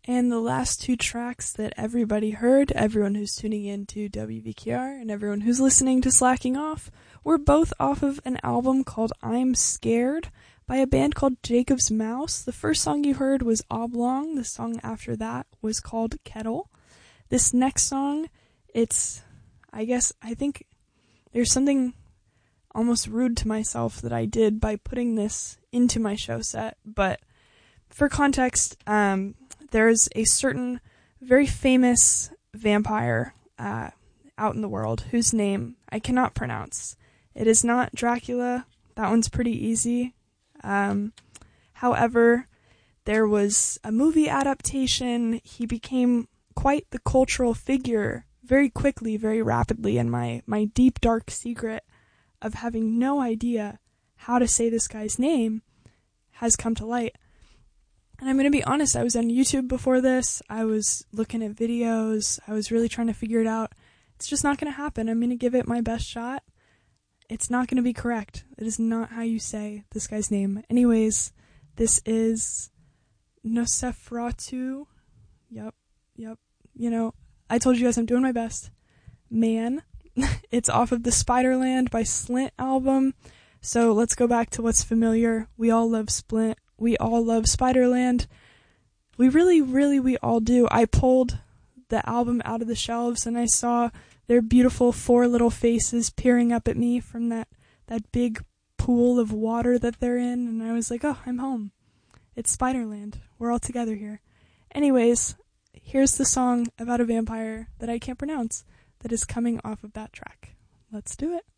And the last two tracks that everybody heard, everyone who's tuning in to WVKR and everyone who's listening to Slacking Off, were both off of an album called I'm Scared by a band called Jacob's Mouse. The first song you heard was Oblong. The song after that was called Kettle. This next song, I think there's something almost rude to myself that I did by putting this into my show set, but for context, there's a certain very famous vampire out in the world whose name I cannot pronounce. It is not Dracula. That one's pretty easy. However, there was a movie adaptation. He became quite the cultural figure very quickly, very rapidly, and my deep, dark secret of having no idea how to say this guy's name has come to light. And I'm going to be honest, I was on YouTube before this. I was looking at videos. I was really trying to figure it out. It's just not going to happen. I'm going to give it my best shot. It's not going to be correct. It is not how you say this guy's name. Anyways, this is Nosferatu. Yep. You know, I told you guys I'm doing my best. Man. It's off of the Spiderland by Slint album. So let's go back to what's familiar. We all love Splint. We all love Spiderland. We really all do. I pulled the album out of the shelves and I saw their beautiful four little faces peering up at me from that big pool of water that they're in, and I was like, oh, I'm home. It's Spiderland. We're all together here. Anyways, here's the song about a vampire that I can't pronounce that is coming off of that track. Let's do it.